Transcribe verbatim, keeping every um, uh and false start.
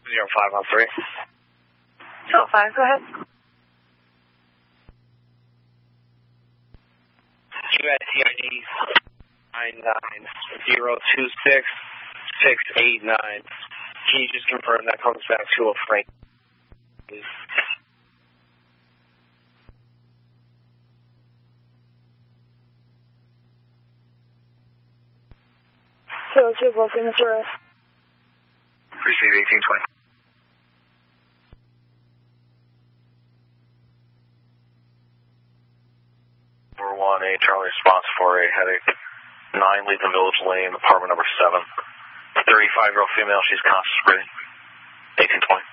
zero five one three. zero five, go ahead. U S T I D nine nine zero two six six eight nine. Can you just confirm that comes back to a Frank, please? So, two blocking the Taurus. Receive eighteen twenty. Number one, a Charlie response for a headache. Nine, leave the Village Lane, apartment number seven. thirty-five-year-old female, she's conscious breathing. eighteen twenty.